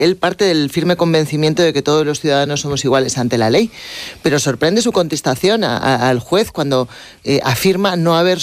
él parte del firme convencimiento de que todos los ciudadanos somos iguales ante la ley, pero sorprende su contestación al juez cuando afirma no haber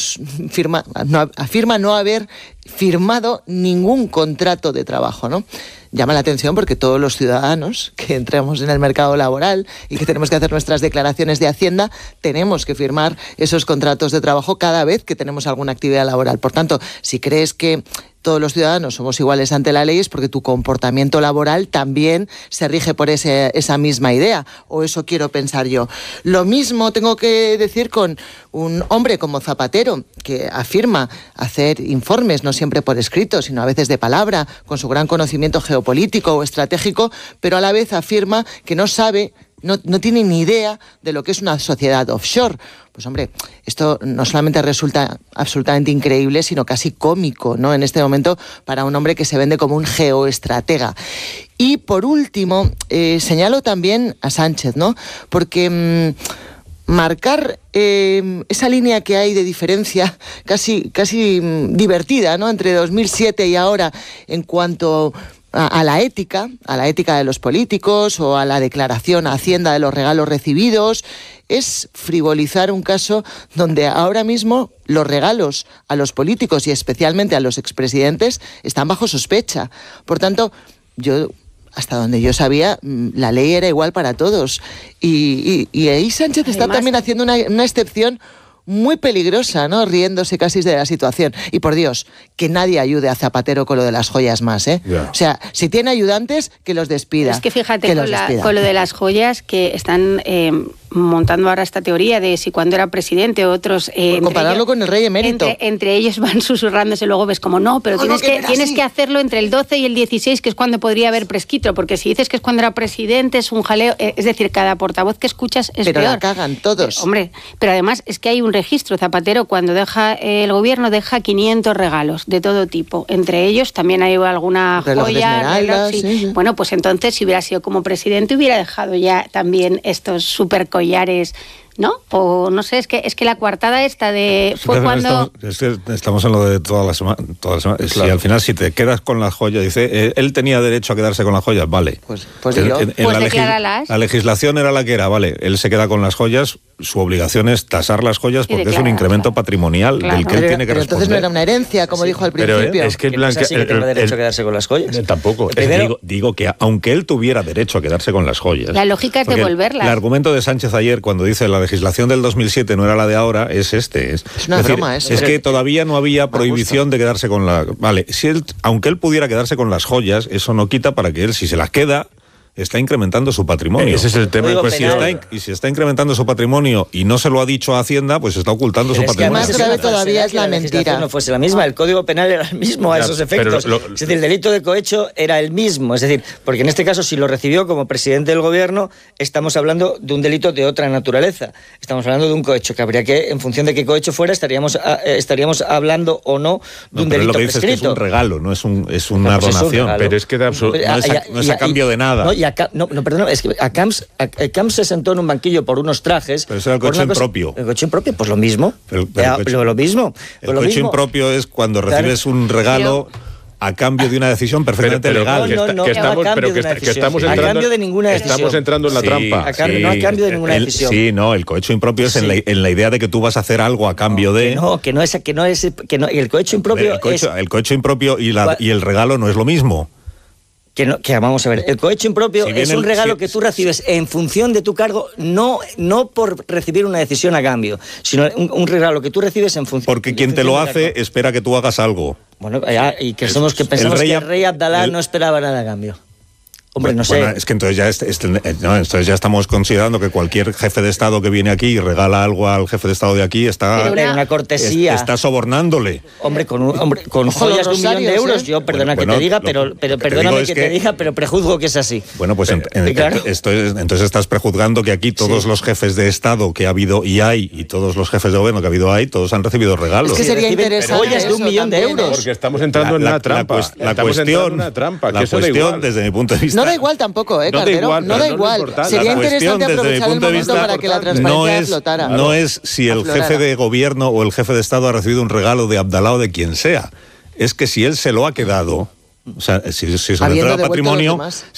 firmado ningún contrato de trabajo, ¿no? Llama la atención porque todos los ciudadanos que entramos en el mercado laboral y que tenemos que hacer nuestras declaraciones de Hacienda, tenemos que firmar esos contratos de trabajo cada vez que tenemos alguna actividad laboral. Por tanto, si crees que todos los ciudadanos somos iguales ante la ley es porque tu comportamiento laboral también se rige por esa misma idea, o eso quiero pensar yo. Lo mismo tengo que decir con un hombre como Zapatero, que afirma hacer informes, no siempre por escrito, sino a veces de palabra, con su gran conocimiento geopolítico o estratégico, pero a la vez afirma que no sabe, no tiene ni idea de lo que es una sociedad offshore. Pues hombre, esto no solamente resulta absolutamente increíble, sino casi cómico, ¿no? En este momento, para un hombre que se vende como un geoestratega. Y por último, señalo también a Sánchez, ¿no? Porque marcar esa línea que hay de diferencia casi divertida, ¿no? Entre 2007 y ahora en cuanto a la ética de los políticos o a la declaración a Hacienda de los regalos recibidos, es frivolizar un caso donde ahora mismo los regalos a los políticos y especialmente a los expresidentes están bajo sospecha. Por tanto, hasta donde yo sabía, la ley era igual para todos. Y ahí Sánchez está también haciendo una excepción muy peligrosa, ¿no? Riéndose casi de la situación. Y por Dios, que nadie ayude a Zapatero con lo de las joyas más, ¿eh? Yeah. O sea, si tiene ayudantes, que los despida. Es que fíjate con lo de las joyas que están montando ahora esta teoría de si cuando era presidente otros... compararlo con el rey emérito. Entre ellos van susurrándose, luego ves como no, pero tienes que hacerlo entre el 12 y el 16, que es cuando podría haber prescrito, porque si dices que es cuando era presidente, es un jaleo, es decir, cada portavoz que escuchas es pero peor. La cagan todos. Hombre, pero además es que hay un registro. Zapatero, cuando deja el gobierno, deja 500 regalos de todo tipo. Entre ellos también hay alguna joya. Sí. Bueno, pues entonces, si hubiera sido como presidente, hubiera dejado ya también estos super collares, ¿no? O no sé, es que la coartada esta de... fue cuando... Estamos en lo de toda la semana. Claro. Si al final, si te quedas con las joyas, dice, él tenía derecho a quedarse con las joyas, vale. Pues la legislación era la que era, vale. Él se queda con las joyas, su obligación es tasar las joyas porque es un incremento patrimonial del que él tiene que responder. Entonces no era una herencia, como dijo al principio. Pero es que que tenga derecho a quedarse con las joyas. Tampoco. Digo que aunque él tuviera derecho a quedarse con las joyas... La lógica es devolverlas. El argumento de Sánchez ayer, cuando dice la legislación del 2007 no era la de ahora, es una broma eso. Es que todavía no había prohibición de quedarse con la... Vale, aunque él pudiera quedarse con las joyas, eso no quita para que él, si se las queda, está incrementando su patrimonio. Ese es el tema en cuestión. Y si está incrementando su patrimonio y no se lo ha dicho a Hacienda, pues está ocultando su patrimonio. Más grave todavía es la mentira. No fuese la misma, el Código Penal era el mismo a esos efectos. Es decir, el delito de cohecho era el mismo. Es decir, porque en este caso, si lo recibió como presidente del gobierno, estamos hablando de un delito de otra naturaleza. Estamos hablando de un cohecho que habría que, en función de qué cohecho fuera, estaríamos hablando o no de un delito prescrito. Lo que dices es que es un regalo, no es una donación. Pero es que no es a cambio de nada. Perdón, es que a Camps se sentó en un banquillo por unos trajes. Pero eso era el cohecho impropio. ¿El cohecho impropio? Pues lo mismo. Pero lo mismo. El cohecho impropio es cuando recibes un regalo a cambio de una decisión perfectamente legal. A cambio de ninguna decisión. Estamos entrando en la trampa. No a cambio de ninguna decisión. El cohecho impropio es en la idea de que tú vas a hacer algo a cambio de... El cohecho impropio el cohecho impropio y el regalo no es lo mismo. Que vamos a ver, el cohecho impropio es un regalo que tú recibes en función de tu cargo, no por recibir una decisión a cambio, sino un regalo que tú recibes en función... Porque quien te lo hace espera que tú hagas algo. Bueno, y que pensamos que el rey Abdalá no esperaba nada a cambio. Hombre, no sé. Es que entonces ya estamos considerando que cualquier jefe de Estado que viene aquí y regala algo al jefe de Estado de aquí está... una cortesía. Está sobornándole. Hombre, con joyas de 1 millón de euros. Yo, perdona que te diga, pero prejuzgo que es así. Bueno, pues entonces estás prejuzgando que aquí todos los jefes de Estado que ha habido y hay, y todos los jefes de gobierno que ha habido hay, todos han recibido regalos. Es que sería interesante joyas de 1 millón de euros. Porque estamos entrando en una trampa. La cuestión, desde mi punto de vista... No da igual tampoco, Calderón. No da igual. Sería interesante aprovechar el momento para que la transparencia flotara. No es si el jefe de gobierno o el jefe de Estado ha recibido un regalo de Abdalá o de quien sea. Es que si él se lo ha quedado, O sea, si son entrada al patrimonio,